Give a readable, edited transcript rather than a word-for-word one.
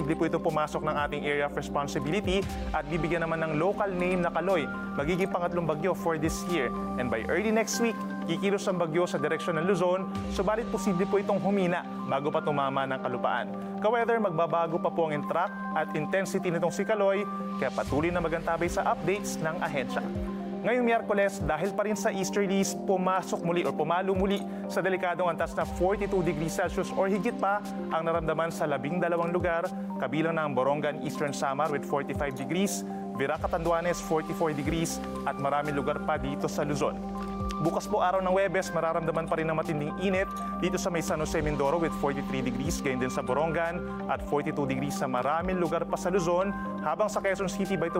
posible po itong pumasok ng ating area of responsibility at bibigyan naman ng local name na Kaloy. Magiging pangatlong bagyo for this year. And by early next week, kikilos ang bagyo sa direksyon ng Luzon, subalit posible po itong humina bago pa tumama ng kalupaan. Ka-weather, magbabago pa po ang track at intensity nitong si Kaloy, kaya patuloy na magantabay sa updates ng ahensya. Ngayong Miyerkules, dahil pa rin sa easterlies, pumasok muli o pumalo muli sa delikadong antas na 42 degrees Celsius or higit pa ang naramdaman sa 12 lugar, kabilang ng Borongan, Eastern Samar with 45 degrees, Virac, Catanduanes 44 degrees at maraming lugar pa dito sa Luzon. Bukas po araw ng Huwebes, mararamdaman pa rin ang matinding init dito sa may San Jose, Mindoro with 43 degrees, gayon din sa Borongan at 42 degrees sa maraming lugar pa sa Luzon, habang sa Quezon City by